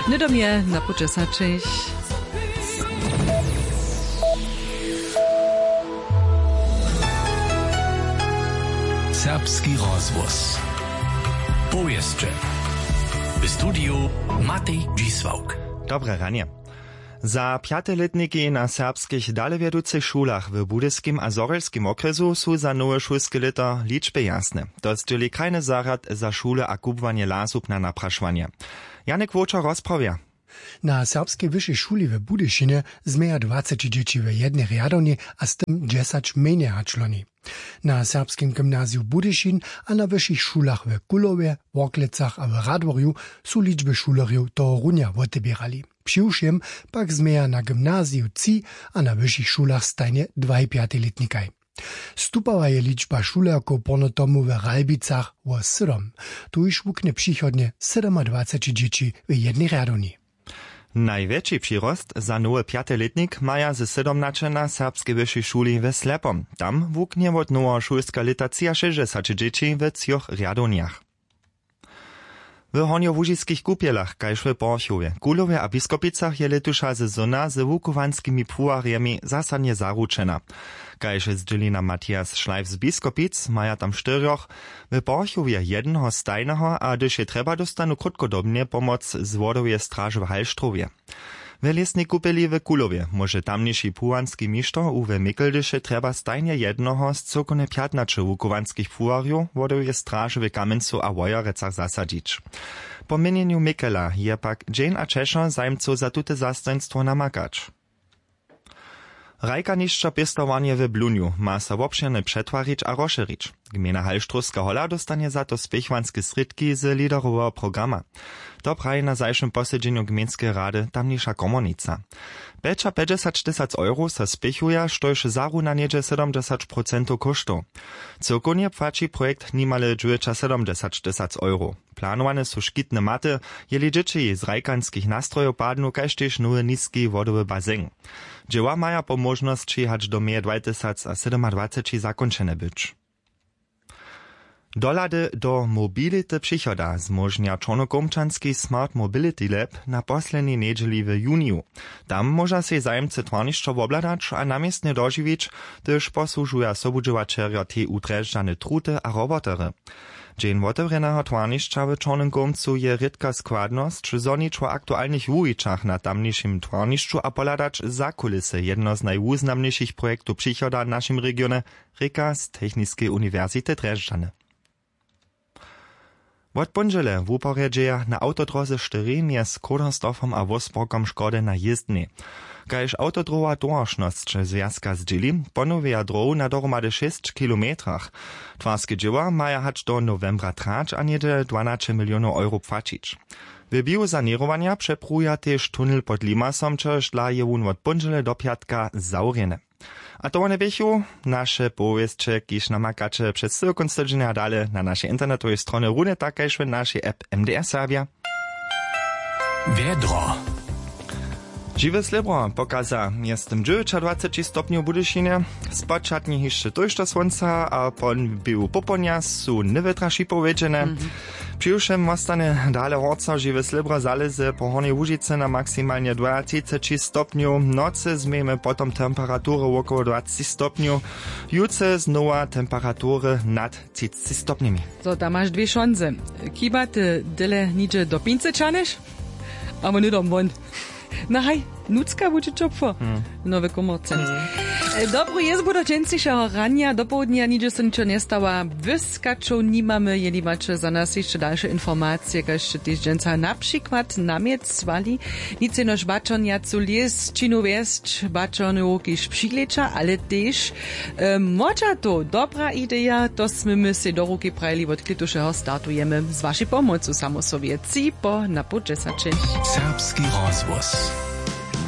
Nydomje na počesačích. Serbski rozvoz. Powieszcze. W studiu Matej Dzisłauk. Dobre ranie. Za piateletniki na serbskich dalewiedúcich šulach w Budyskim a Zorelskim okresu sú za nowe šulske lito liczby jasne. To zdjeli krajny zarad za šule a kupowanie lasów na naprašovanie. Janek Voča rozprawia. Na serbskiej wyższej szuli w Budyszynie zmeja 20 dzieci w jednej riadowni, a z tym 10 mniej członi. Na serbskim gimnazjum Budyszyn a na wyższych szulach w Kulowie, Worklecach a w Radworju są liczby szuleriów to runia odbierali. Přiwšem pak zmeja na gimnazju ci a na wyższych szulach stajnie 2,5-letnikaj. Stupała je liczba szulerków ponotomu w Ralbicach o 7. Tu już wuknie przychodnie 27 dzieci w jednej riadowni. Największy przyrost za nowy piateletnik maja ze 17 na serbskiej wyższej szuli w Slepom. Tam wuknie od nowa szulska leta 60 dzieci w 3 riadowniach. W horniołużyskich kupielach, kaž w Porchowie, Kulowie a Biskopicach je letusza sezona z wukowanskimi pruariemi zasadnie zaručena. Kaž zdźelina Matthias Schleif z Biskopic, maja tam 4, w Porchowie jednego stajnego, a gdyż je treba dostanu krótkodobnie pomoc z wodowej straży w Halštrowie. W lesnej kupeli w Kulowie może tamniejszy pułanski mistrz Uwe Mikkeldysze treba stajnie jednego z cokone 15 wukowanskich pułariów wodowej straży w Kamencu a Wojarecach zasadzić. Po mienieniu Mikkela je pak Jane a Czesza zajmco za tute zastaństwo namakać. Rajkanišća pěstovanie w Bluniu ma sa wobširne přetwarić a rozširić. Gmina Halštrovska hola dostanie za to spěchwanske sredki z liderového programa. To praje na zajším posedźeniu gminskiej rady tamniejsza komunica. 50 euro sa spěchuje, štož zaru na niedzie 70% kosztów. Cyrkonie płaci projekt nimale 70 euro. Planowane są szkitne maty, jeli dzieci z rajkanskich nastrojów padną, kaž tež nowy niski wodowy bazen. Dzieła maja po możności hać do meje 2027 zakończone być. Dolady do mobility przychoda zmożnia Czarnokomczanski Smart Mobility Lab na poslednej niedzieli w juniu. Tam może się zajemcy twarniszczo obladać, a namiestnie dożywić, gdyż posłużują sobudziewaczerja te utreżdżane truty a robotery. Dzień otevreného twarniszcza w Czarnokomcu je rytka składność, czy zonić o aktualnych wujiczach na tamniejszym twarniszczu a poladać za kulisy jedno z najwuznamniejszych projektów przychoda w naszym regionie, Rika z Technicznej Uniwersytety Drezżane. Od ponedžele w uporjedžeja na autodroze 4 mjez Kodersdorfom a Wolfsburgom škody na jezdni. Kaž autodrowa doročnosť związka zdźěli, ponoveja drohu na dohromady 6 kilometrach. Twarske dzieła maja hać do novembra trać a niedzie 12 milionów euro płacić. W biosanirowanja przepruja też tunel pod Limasom, čež dla je wun od ponedžele do piatka zaurjene. A to one wiechu, nasze powieszcze, kiż namakacze przez całe konstytucyjne dale na naszej internetowej stronie runie takaj w naszej app MDR Serbia. Wiedro. Žiwe slibro pokaza jestem 29 stopniów w Budyszynie, spočatni jeszcze dojšto słońca, a pon był poponia su niewetraši powiedziane. Přiwšem ostane dale horca žiwe slibro zalezy po Hornej Łužice na maksymalnie 23 stopniów, nocy zmiemy potom temperatury około 20 stopniów, juce znowa temperatury nad 30 stopniami. So, da masz dwie szanse. Kiba ty dyle nicze do pince czanisz? Aber nicht am Mund. Nahaj, nucka bude čopfo. Nowe komorce. Dobro jest do džencišeho rania, do południa nidzie se ničo nestała. Wyskaczą nimamy, jeli macie za nas jeszcze dalsze informacje, kaž tyś dženca na przykład namiec zwali. Nic nož bačonjacu lies, činu wiesť, bačonu kiž přilecza, ale też moža to dobra idea, to smymy se do ruky prajli od klitušeho startujemy z waszej pomocą samosowieci po na podžesači. Serbski rozvoz.